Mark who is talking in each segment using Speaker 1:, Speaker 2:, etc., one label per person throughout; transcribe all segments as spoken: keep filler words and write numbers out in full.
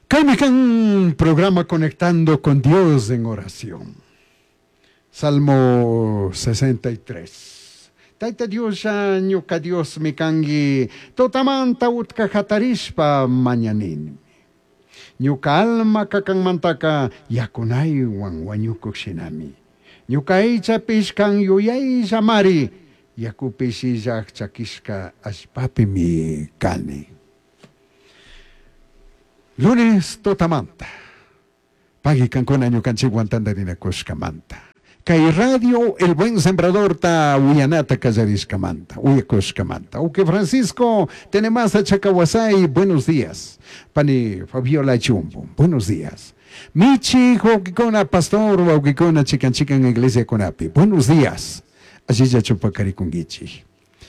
Speaker 1: Kaimekan programa Conectando con Dios en oración. Salmo sesenta y tres. Taita Dios ya ñuka Dios mi kangi totamanta utka hatarishpa mañanin. Ñuka alma kakang mantaka yakunay wan wanyukuk shinami. Ñuka eicha pishkan yuyay jamari yakupishi jak chakishka ashpapi mi kani. Lunes totamanta. Pagi kankuna ñuka chihuantandarina kushkamanta. Kay radio el buen sembrador ta uyanata kazariskamanta, uyakushkamanta. Uke Francisco Tenemasa Chacawasay, buenos días. Pani Fabiola Chumbo, buenos días. Michi Hokikona Pastor, Hokikona Chican Chican Iglesia Conapi, buenos días. Así ya chupacarikungichi.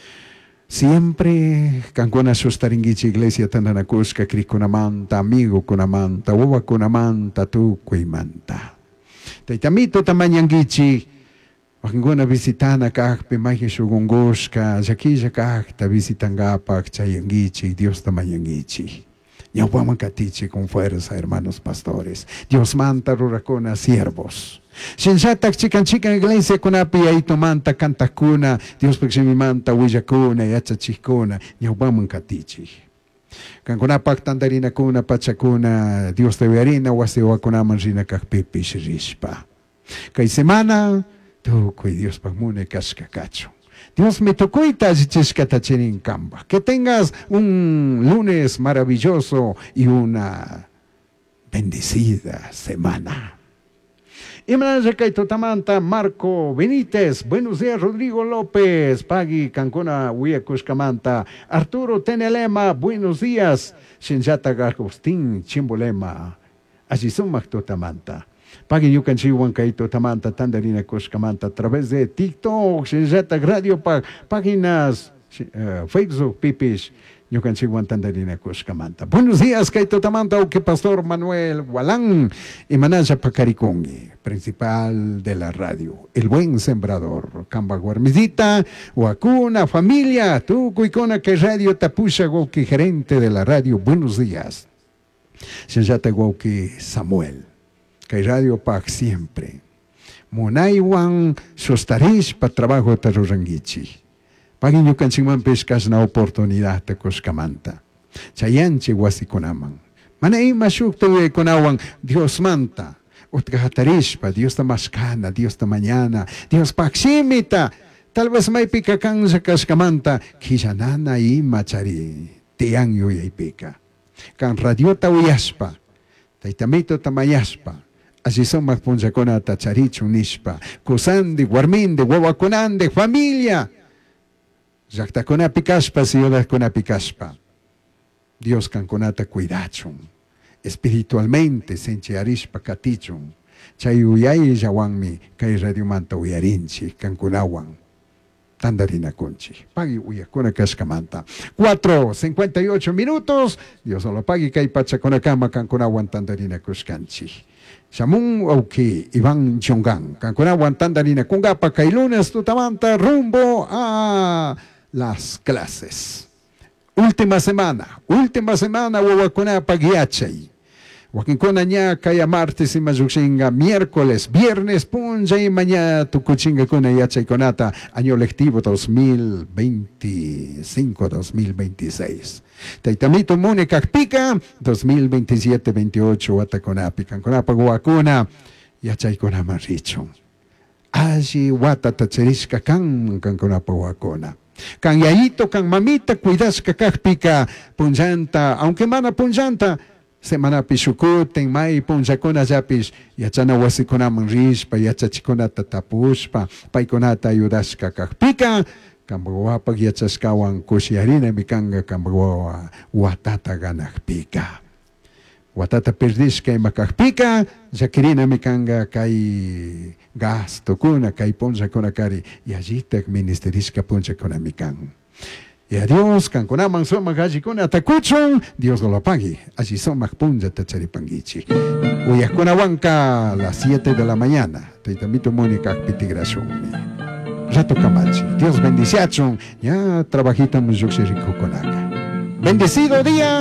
Speaker 1: Siempre kankuna sustaringichi Iglesia Tananakuska Krikunamanta, amigo Kunamanta, Uwa Kunamanta, tu Kuimanta. Taitamito tamanyangichi, wakinguna visitana kakpe mahi sugungoska, zakija kakta visitangapak chayangichi, Dios tamanyangichi. Ñaupamakatichi con fuerza, hermanos pastores. Dios manta rurakona siervos. Shinsatak chican chican iglesia kunapi aito manta cantakuna, Dios peximi manta huillakuna, yachachikuna, ñaupamakatichi. Kankunapak tandarina kuna pachakuna Dios te verina wasi wakunaman rina kakpipi shirishpa. Kay semana tu kuy Dios pagmune kaskakacho. Dios me tocuita chichishkatachirin kamba. Que tengas un lunes maravilloso y una bendecida semana. Imanaje kay totamanta Marco Benítez, buenos días Rodrigo López, Pagi Cancuna Huiacushcamanta, Arturo Tenelema, buenos días, Shinjata Agustín Chimbolema, Asisumak totamanta, Pagi Yucanchiwan kay totamanta Tandarina Cushcamanta, a través de TikTok, Shinjata Radio, páginas uh, Facebook, Pipish, Yucanchiwan Tandarina Cushcamanta. Buenos días, kay totamanta, o que Pastor Manuel Gualán, Imanaja Pacaricongi, principal de la radio, el buen sembrador, Camba Guarmizita, Huacuna, familia, tu cuicona que radio tapusha Goki, gerente de la radio, buenos días. Shenjata Goki Samuel, que radio Pag siempre. Monaiwan Sostarish pa trabajo tarurangichi. Pagin yukanchingman pescas na oportunidad te coscamanta. Chayanchi wasikonaman. Manay masuk te konawan Dios manta. Utkahatarishpa, Dios ta maskana, Dios ta mañana, Dios paksimita. Tal vez may pikakang sa kaskamanta, kisanana y machari, tiang yuyay pika. Kan radio ta uyaspa, taitamito ta mayaspa, así son magpunsakona ta charichun nispa, kusandi, guarminde, wawakunande, familia. Yaktakona pikaspa, siyodakona pikaspa. Dios kankonata cuidachun. Espiritualmente senchiarishpa katichun. Chay uyay yawanmi kay radio manta uyarinchi kankunawan. Tandarina conchi. Pagi uyakuna kaskamanta. Cuatro, cincuenta y ocho minutos. Dios solo pagi kay pachakona kama kankunawan tandarina kuskanchi. Shamun Auki, Iván Chongan, kankunawan tandarina kungapa kay lunes tutamanta rumbo a las clases. Última semana, última semana, wawakuna pagiachay. Wakinkona nya kaya martes y mazuxinga, miércoles, viernes, punja y mañana tu kuchinga kuna yachay konata, año lectivo dos mil veinticinco dos mil veintiséis. Taitamito mune kakpika, dos mil veintisiete veintiocho watakonapi, kankonapa guakuna, yachay konama richo. Allí wata tacheriska kan, kankonapa guakuna. Kan yayito, kan mamita, cuidas kakakpika, punjanta, aunque mana punjanta, semana pisukuten, may punjakona japis, yachana wasikonaman rispa, yachachikona tatapuspa, paikonata ayudas kakakpika, kambawapag yachaskawan kusiarina mikanga kambawa watata ganakpika. Watata perdis kay makakpika, zakirina mikanga kay gasto kuna, kay ponja kuna kari, yajitak ministeriska ponja kuna mikang. Y a Dios, kankunaman son magaji kuna takuchon, Dios lo pague, así son magpunja tacharipangichi. Uyakunawanka a las siete de la mañana, taitamito mónica pitigrasumi. Rato Camachi, Dios bendiciachon, ya trabajita muzuxerico conaca. Bendecido día.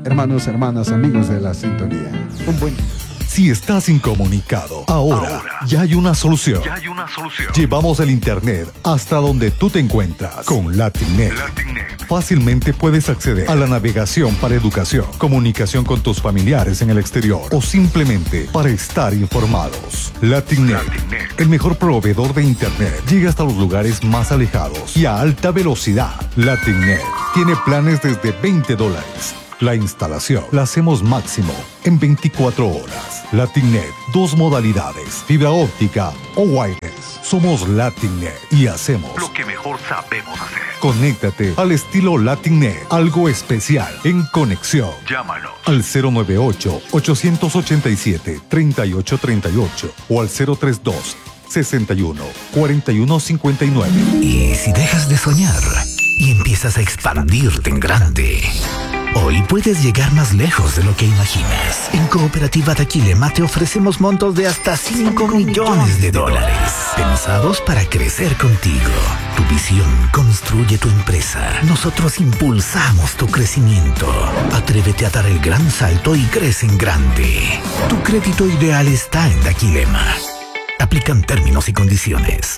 Speaker 1: hermanos, hermanas, amigos de la sintonía. Un buen día.
Speaker 2: Si estás incomunicado, ahora, ahora ya hay una solución. Ya hay una solución. Llevamos el internet hasta donde tú te encuentras con Latinnet. Latinnet. Fácilmente puedes acceder a la navegación para educación, comunicación con tus familiares en el exterior o simplemente para estar informados. Latinnet, Latinnet, el mejor proveedor de internet, llega hasta los lugares más alejados y a alta velocidad. Latinnet tiene planes desde veinte dólares. La instalación la hacemos máximo en veinticuatro horas. Latinnet, dos modalidades, fibra óptica o wireless. Somos Latinnet y hacemos lo que mejor sabemos hacer. Conéctate al estilo Latinnet, algo especial en conexión. Llámanos al cero nueve ocho, ocho ocho siete, tres ocho tres ocho o al cero tres dos, sesenta y uno, cuarenta y uno cincuenta y nueve.
Speaker 3: ¿Y si dejas de soñar y empiezas a expandirte en grande? Hoy puedes llegar más lejos de lo que imaginas. En Cooperativa Daquilema te ofrecemos montos de hasta cinco millones de dólares, pensados para crecer contigo. Tu visión construye tu empresa. Nosotros impulsamos tu crecimiento. Atrévete a dar el gran salto y crece en grande. Tu crédito ideal está en Daquilema. Aplican términos y condiciones.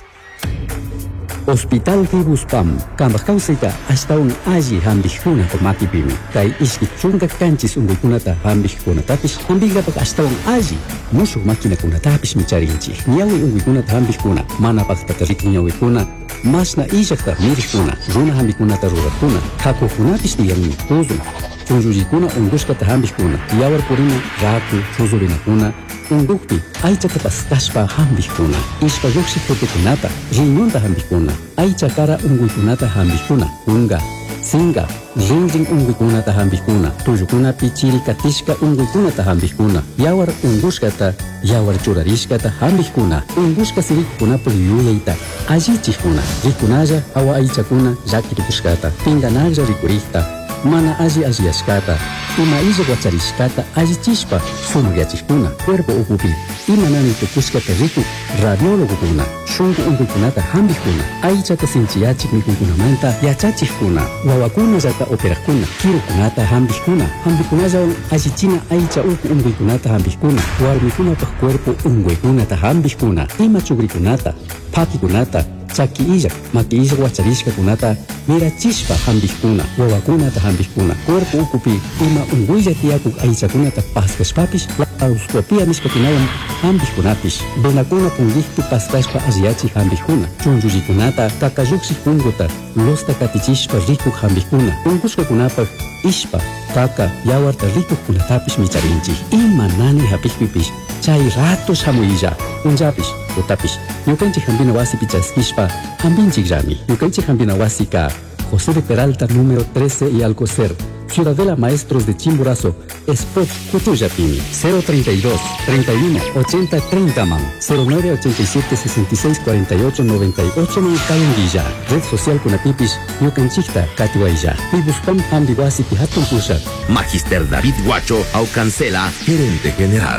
Speaker 4: Hospital Fibuspam, Kambakausita, hasta un aji hambijuna por makipimi. Kai iski chunga kanchis unguikunata hambijuna tapis, hambigapak hasta un aji. Musu makina kuna tapis micharinchi. Niawi unguikunata hambijuna, mana pakpatarik niawikuna. Masna ijakta mirikuna, runa hambikunata rurakuna. Kako kunapis niyami tuzun. Chunjujikuna unguskata hambijuna. Yawar purina, raku, chuzurinakuna. Undukpi, aichata pastashpa hambijuna. Ispa yuksi kunata, riñonta hambijuna. Aichakara unguikunata hambijuna. Unga, singa, rinrin unguikunata hambijuna. Tuyukuna pichiri katishka unguikunata hambijuna. Yawar unguskata, yawar churarishkata hambijuna. Unguska sirikuna puliyuyaita. Ajichikuna, rikunaya awa aichakuna yakirikushkata. Tinganaya rikurikta. Mana aji ajiashkata, ima ija guacharishkata ajichispa, sumuyachikuna, cuerpo ukupi, ima nani tukushkata riku, radiologukuna, shungu unguikunata hambijuna, aichata sinchiyachik mikunkunamanta yachachikuna, wawakuna yata operakuna, kirukunata hambijuna, hambikunaya ajichina aicha uku unguikunata hambijuna, warmikunapaj cuerpo unguikunata hambijuna, ima chugrikunata, pakikunata, chaki illa, maki illa guacharishka kunata, mira chispa hambijkuna, wawakunata hambijkuna, cuerpo ukupi, ima unguilla tiakuk aichakunata paskashpapis, auskopia mispakunawan hambijkunapis, benakuna punliktu paskashpa asiachi hambijkuna, chunjullikunata, kakayuksik punguta, losta katichishpa rikuk hambijkuna, unguskakunapaj, ishpa, kaka, yawarta rikuk kunatapis micharinchi, ima nani hapijpipis, chay ratos hamuilla, unjapis, utapis, yukanchik hambina wasi pichaskishpa, hambinchik rami, yukanchik hambina wasi ka, José de Peralta número trece y Alcocer, Ciudadela Maestros de Chimborazo, Spot Cutuyapini, cero treinta y dos, treinta y uno, ochenta, treinta man, cero nueve ochenta y siete, sesenta y seis, cuarenta y ocho, noventa y ocho Calendilla, Red Social Kunapipis, Yucanchikta, Katiwailla, Pibuspam Ambiwasi Pihatun Pushat.
Speaker 5: Magister David Guacho Aucancela, gerente general.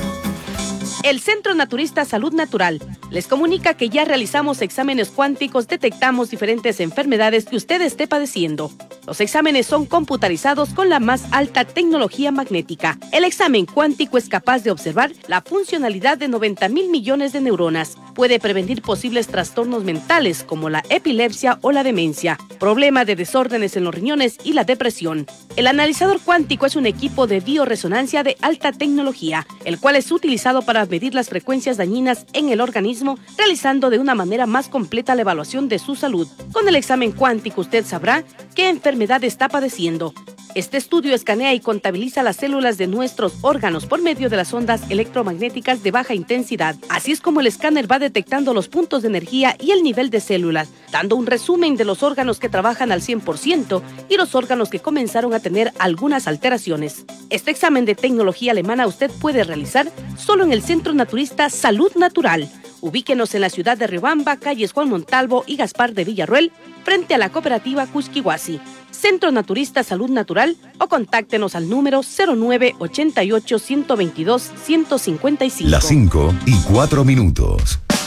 Speaker 6: El Centro Naturista Salud Natural les comunica que ya realizamos exámenes cuánticos, detectamos diferentes enfermedades que usted esté padeciendo. Los exámenes son computarizados con la más alta tecnología magnética. El examen cuántico es capaz de observar la funcionalidad de noventa mil millones de neuronas. Puede prevenir posibles trastornos mentales como la epilepsia o la demencia, problema de desórdenes en los riñones y la depresión. El analizador cuántico es un equipo de bioresonancia de alta tecnología, el cual es utilizado para medir las frecuencias dañinas en el organismo, realizando de una manera más completa la evaluación de su salud. Con el examen cuántico usted sabrá qué enfermedad está padeciendo. Este estudio escanea y contabiliza las células de nuestros órganos por medio de las ondas electromagnéticas de baja intensidad. Así es como el escáner va detectando los puntos de energía y el nivel de células, dando un resumen de los órganos que trabajan al cien por ciento y los órganos que comenzaron a tener algunas alteraciones. Este examen de tecnología alemana usted puede realizar solo en el Centro Naturista Salud Natural. Ubíquenos en la ciudad de Riobamba, calles Juan Montalvo y Gaspar de Villarroel, frente a la cooperativa Cusquihuasi. Centro Naturista Salud Natural, o contáctenos al número cero nueve ochenta y ocho, ciento veintidós, ciento cincuenta y cinco.
Speaker 2: Las cinco y cuatro minutos.